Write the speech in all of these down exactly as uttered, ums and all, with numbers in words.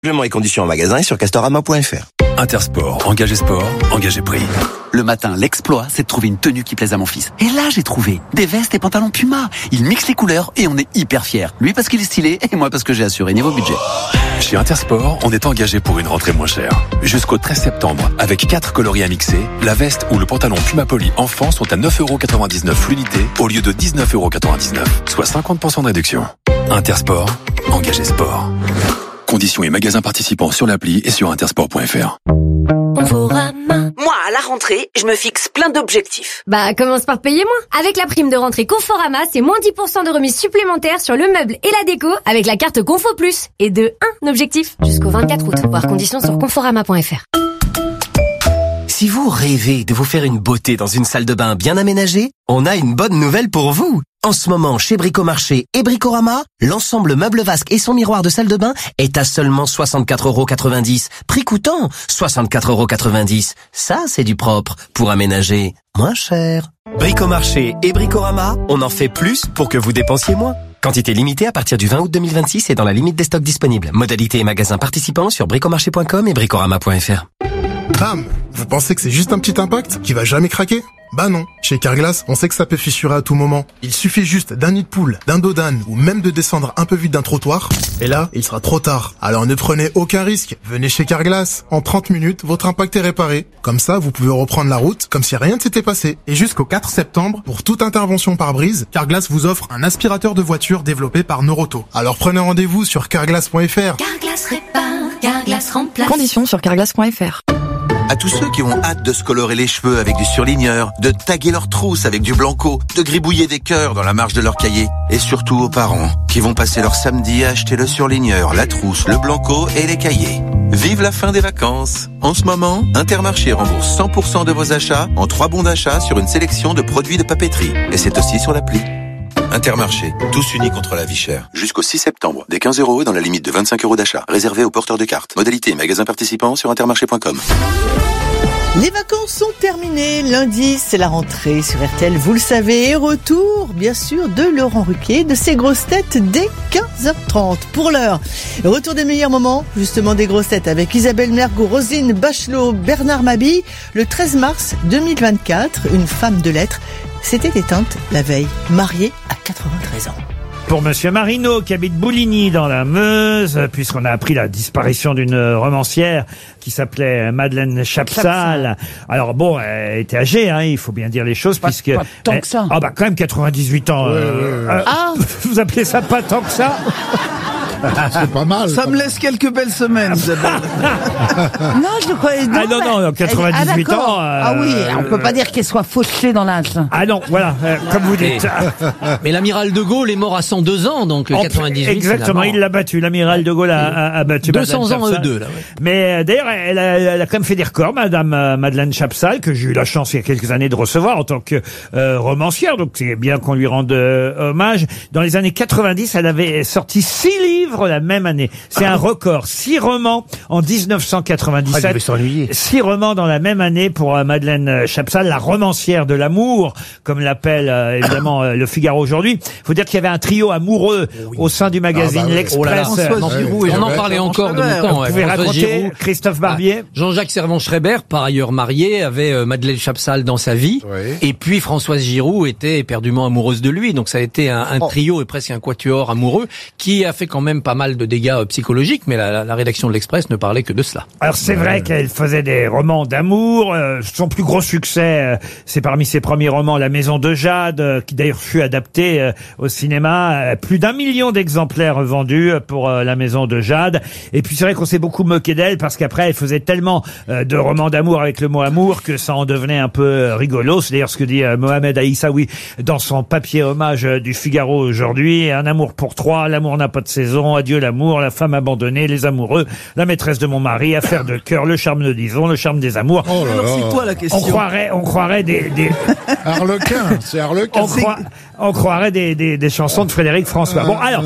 Règlements et conditions en magasin et sur castorama point f r. Intersport, engagé sport, engagé prix. Le matin, l'exploit, c'est de trouver une tenue qui plaise à mon fils. Et là, j'ai trouvé des vestes et pantalons Puma. Il mixe les couleurs et on est hyper fiers. Lui parce qu'il est stylé et moi parce que j'ai assuré niveau budget. Chez Intersport, on est engagé pour une rentrée moins chère. Jusqu'au treize septembre, avec quatre coloris à mixer, la veste ou le pantalon Puma Poly enfant sont à neuf euros quatre-vingt-dix-neuf l'unité au lieu de dix-neuf euros quatre-vingt-dix-neuf, soit cinquante pour cent de réduction. Intersport, engagé sport. Conditions et magasins participants sur l'appli et sur intersport point f r. Moi, à la rentrée, je me fixe plein d'objectifs. Bah, commence par payer moins. Avec la prime de rentrée Conforama, c'est moins dix pour cent de remise supplémentaire sur le meuble et la déco avec la carte Confo Plus. Et de un objectif jusqu'au vingt-quatre août. Voir conditions sur conforama point f r. Si vous rêvez de vous faire une beauté dans une salle de bain bien aménagée, on a une bonne nouvelle pour vous. En ce moment, chez Bricomarché et Bricorama, l'ensemble meuble vasque et son miroir de salle de bain est à seulement soixante-quatre euros quatre-vingt-dix. Prix coûtant soixante-quatre euros quatre-vingt-dix. Ça, c'est du propre pour aménager moins cher. Bricomarché et Bricorama, on en fait plus pour que vous dépensiez moins. Quantité limitée à partir du vingt août deux mille vingt-six et dans la limite des stocks disponibles. Modalité et magasins participants sur bricomarché point com et bricorama point f r. Bam! Vous pensez que c'est juste un petit impact qui va jamais craquer? Bah non. Chez Carglass, on sait que ça peut fissurer à tout moment. Il suffit juste d'un nid de poule, d'un dos d'âne ou même de descendre un peu vite d'un trottoir. Et là, il sera trop tard. Alors ne prenez aucun risque. Venez chez Carglass. En trente minutes, votre impact est réparé. Comme ça, vous pouvez reprendre la route comme si rien ne s'était passé. Et jusqu'au quatre septembre, pour toute intervention par brise, Carglass vous offre un aspirateur de voiture développé par Noroto. Alors prenez rendez-vous sur carglass point f r. Carglass répare, Carglass remplace. Conditions sur carglass point f r. À tous ceux qui ont hâte de se colorer les cheveux avec du surligneur, de taguer leurs trousses avec du blanco, de gribouiller des cœurs dans la marge de leur cahier. Et surtout aux parents qui vont passer leur samedi à acheter le surligneur, la trousse, le blanco et les cahiers. Vive la fin des vacances. En ce moment, Intermarché rembourse cent pour cent de vos achats en trois bons d'achat sur une sélection de produits de papeterie. Et c'est aussi sur l'appli. Intermarché, tous unis contre la vie chère. Jusqu'au six septembre, des quinze euros dans la limite de vingt-cinq euros d'achat, réservé aux porteurs de cartes. Modalité et magasins participants sur intermarché point com. Les vacances sont terminées. Lundi, c'est la rentrée sur R T L, vous le savez. Et retour, bien sûr, de Laurent Ruquier, de ses grosses têtes dès quinze heures trente. Pour l'heure, retour des meilleurs moments, justement des grosses têtes avec Isabelle Mergo, Roselyne Bachelot, Bernard Mabille. Le treize mars deux mille vingt-quatre, une femme de lettres s'était éteinte la veille, mariée à quatre-vingt-treize ans. Pour Monsieur Marino, qui habite Bouligny dans la Meuse, puisqu'on a appris la disparition d'une romancière qui s'appelait Madeleine Chapsal. Alors bon, elle était âgée, hein, il faut bien dire les choses, pas, puisque... Pas tant elle, que ça. Ah bah quand même quatre-vingt-dix-huit ans. Ouais, euh, ouais, ouais. Euh, ah vous appelez ça pas tant que ça? C'est pas mal. Ça me laisse quelques belles semaines, Isabelle. Non, je crois. Non, ah non, non, non quatre-vingt-dix-huit ah, ans. Euh, ah oui, on peut pas dire qu'elle soit fauchée dans l'âge. Ah non, voilà, euh, comme vous dites. Mais l'amiral de Gaulle est mort à cent deux ans, donc En, quatre-vingt-dix-huit. Exactement, il l'a battu. L'amiral de Gaulle a, a, a battu deux cents Madeleine ans, eux Chapsal. deux, là, ouais. Mais euh, d'ailleurs, elle a, elle a quand même fait des records, Madame euh, Madeleine Chapsal, que j'ai eu la chance il y a quelques années de recevoir en tant que euh, romancière. Donc c'est bien qu'on lui rende euh, hommage. Dans les années quatre-vingt-dix, elle avait sorti six livres la même année. C'est un record. Six romans en dix-neuf cent quatre-vingt-dix-sept. Ah, il devait s'ennuyer. Six romans dans la même année pour euh, Madeleine Chapsal, la romancière de l'amour, comme l'appelle euh, évidemment euh, le Figaro aujourd'hui. Il faut dire qu'il y avait un trio amoureux oui. au sein du magazine ah bah oui. L'Express. Oh là là, François Giroud, et on en parlait encore de mon temps. Vous pouvez raconter, Giroud, Christophe Barbier. Ah, Jean-Jacques Servan-Schreiber, par ailleurs marié, avait euh, Madeleine Chapsal dans sa vie. Oui. Et puis Françoise Giroud était éperdument amoureuse de lui. Donc ça a été un, un trio et presque un quatuor amoureux qui a fait quand même pas mal de dégâts euh, psychologique, mais la, la rédaction de l'Express ne parlait que de cela. Alors c'est vrai euh... qu'elle faisait des romans d'amour. Euh, son plus gros succès, euh, c'est parmi ses premiers romans La Maison de Jade, euh, qui d'ailleurs fut adapté euh, au cinéma. Euh, plus d'un million d'exemplaires vendus pour euh, La Maison de Jade. Et puis c'est vrai qu'on s'est beaucoup moqué d'elle parce qu'après elle faisait tellement euh, de romans d'amour avec le mot amour que ça en devenait un peu euh, rigolo. C'est d'ailleurs ce que dit euh, Mohamed Aïssaoui dans son papier hommage euh, du Figaro aujourd'hui. Un amour pour trois, l'amour n'a pas de saison, adieu l'amour, la femme abandonnée, les amoureux, la maîtresse de mon mari, affaire de cœur, le charme de Dison, le charme des amours. Oh là là. Alors c'est toi la question. On croirait, on croirait des, des... Harlequin, c'est Harlequin. On, croit, on croirait des, des, des chansons de Frédéric François. Bon alors,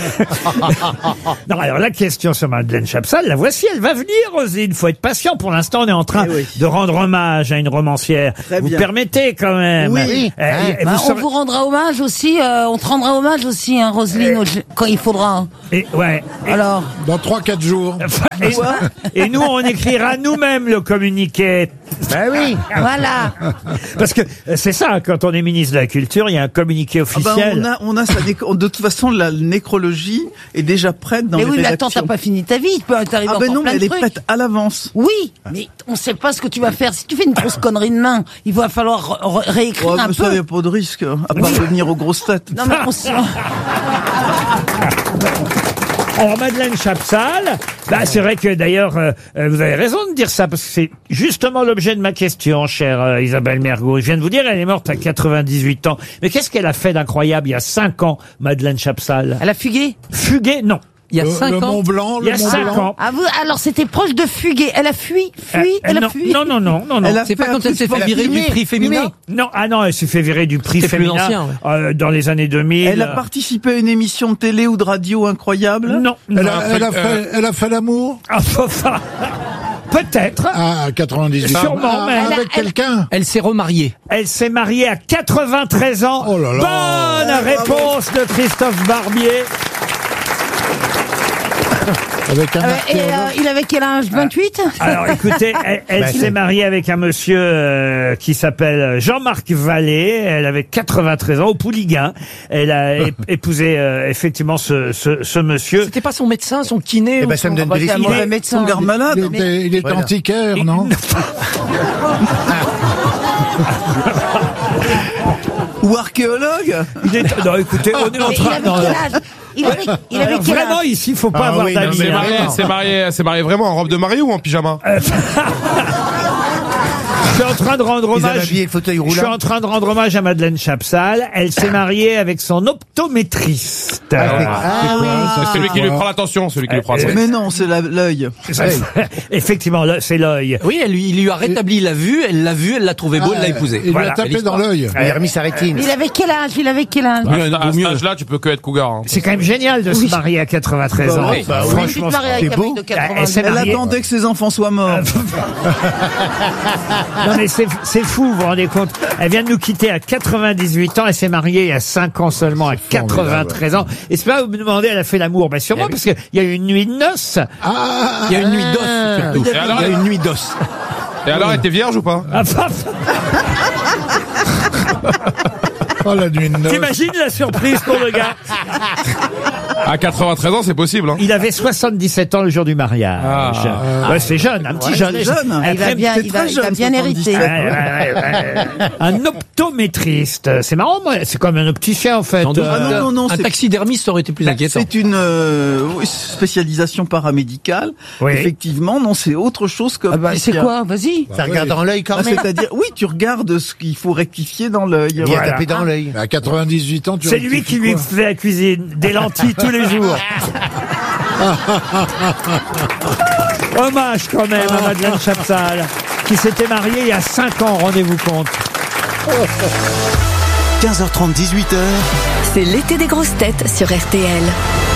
non alors la question sur Madeleine Chapsal, la voici, elle va venir, Roselyne. Faut être patient. Pour l'instant, on est en train eh oui. de rendre hommage à une romancière. Très vous bien. Permettez quand même. Oui. oui. Euh, hein, bah, vous on serez... vous rendra hommage aussi. Euh, on te rendra hommage aussi, hein, Roselyne, eh. quand il faudra. Et, ouais. Et- Alors, Dans trois quatre jours. Et, et nous, on écrira nous-mêmes le communiqué. ben oui, voilà. Parce que euh, c'est ça, quand on est ministre de la Culture, il y a un communiqué Ah bah, officiel. on a, on a sa nécro- de toute façon, la nécrologie est déjà prête dans Mais les oui, mais rédactions. attends, t'as pas fini ta vie, tu peux t'arriver Ah encore ben non, plein mais de elle est trucs. prête à l'avance. Oui, mais on sait pas ce que tu vas faire. Si tu fais une grosse connerie de main, il va falloir re- re- réécrire Oh, un mais peu. ça, il n'y a pas de risque, à part revenir aux grosses têtes. Non, mais on s- Alors Madeleine Chapsal, bah, c'est vrai que d'ailleurs, euh, euh, vous avez raison de dire ça, parce que c'est justement l'objet de ma question, chère euh, Isabelle Mergo. Je viens de vous dire, elle est morte à quatre-vingt-dix-huit ans. Mais qu'est-ce qu'elle a fait d'incroyable il y a cinq ans, Madeleine Chapsal? Elle a fugué. Fugué, non. Il y a Le, cinq le ans. Mont Blanc, Il y le a Mont cinq Blanc. ans. Ah, vous, alors c'était proche de fuguer. Elle a fui, fui, Euh, elle non, a fui. non, non, non, non, non. Elle a C'est fait pas un quand elle truc s'est fait pour virer du filmer, prix féminin. filmer. Non, ah non, elle s'est fait virer du prix C'était plus féminin ancien, ouais. euh, dans les années deux mille. Elle a participé à une émission de télé ou de radio incroyable. Non, Elle non. a, elle a fait, elle a fait l'amour Ah, enfin, peut-être. à quatre-vingt-dix-huit. Sûrement, Ah, mais elle- avec quelqu'un. Elle s'est remariée. Elle s'est mariée à quatre-vingt-treize ans. Oh là là. Bonne réponse de Christophe Barbier. Avec un Euh, et euh, archéologue. il avait quel âge? vingt-huit? Alors écoutez, elle, elle Bah, s'est c'est- mariée avec un monsieur euh, qui s'appelle Jean-Marc Vallée. Elle avait quatre-vingt-treize ans, au Pouliguen. Elle a é- épousé euh, effectivement ce, ce, ce monsieur. C'était pas son médecin, son kiné. Eh ou ben, ça me son- donne bah, de c'est un l'esprit. mauvais médecin. Son garde malade. Il était, il était Voilà. antiquaire, non? Ou archéologue. Il est- non, écoutez, on est en Mais il train. avait non, quel non. âge? Il avait, il avait Alors, quel vraiment, âge? ici, il faut pas Ah avoir oui, non, d'amis. mais hein. marié, C'est marié, c'est marié vraiment en robe de mariée ou en pyjama? Je suis en train de rendre Ils avaient hommage. habillé le fauteuil Je suis roulant. en train de rendre hommage à Madeleine Chapsal. Elle s'est mariée avec son optométriste. Ah oui. C'est celui qui lui prend l'attention, celui qui lui prend l'attention. Mais non, c'est la- l'œil. Ça, Effectivement, là, c'est l'œil. Oui, elle lui, il lui a rétabli la vue, elle l'a vu, elle l'a trouvé beau, elle l'a épousé. Il lui Voilà. a tapé dans l'œil. Il a remis sa rétine. Il avait quel âge? Il avait quel âge? À, à Vaut cet mieux. âge-là, tu peux que être cougar. hein. C'est quand même génial de se marier à quatre-vingt-treize ans. oui. Bah oui. Franchement, Petite mariée avec c'est un mec beau. de quatre-vingts Elle s'est Elle mariée. attendait que ses enfants soient morts. Non mais c'est c'est fou, vous vous rendez compte. Elle vient de nous quitter à quatre-vingt-dix-huit ans. Elle s'est mariée il y a cinq ans seulement, à quatre-vingt-treize ans. Et c'est pas vous me demandez, elle a fait l'amour. Ben sûrement parce qu'il y a eu une nuit de noces. Ah, Il y a une nuit d'os, surtout. Et alors, Il y a une nuit d'os. Et alors, elle était vierge ou pas? Ah, bah, oh, la nuit de noces. t'imagines la surprise pour le gars. À quatre-vingt-treize ans, c'est possible. Hein. Il avait soixante-dix-sept ans le jour du mariage. Ah. Ouais, c'est jeune, un petit Ouais, jeune. c'est jeune. Après, Il va bien, c'est il va, très il va jeune, bien hériter. Ouais, ouais, ouais, ouais. Un optométriste. C'est marrant, moi. C'est comme un opticien, en fait. Sans doute. Euh, Ah non, non, non, un c'est- taxidermiste aurait été plus inquiétant. C'est une euh, oui, spécialisation paramédicale. Oui. Effectivement, non, c'est autre chose que. Ah bah, c'est quoi? Vas-y. Ça regarde dans l'œil quand Ah, même. C'est-à-dire, oui, tu regardes ce qu'il faut rectifier dans l'œil. Il a Voilà. tapé dans l'œil. À quatre-vingt-dix-huit ans, tu C'est lui qui lui fait la cuisine. Des lentilles tous les jours. Hommage quand même à Madeleine Chapsal, qui s'était mariée il y a cinq ans, rendez-vous compte. quinze heures trente, dix-huit heures. C'est l'été des grosses têtes sur R T L.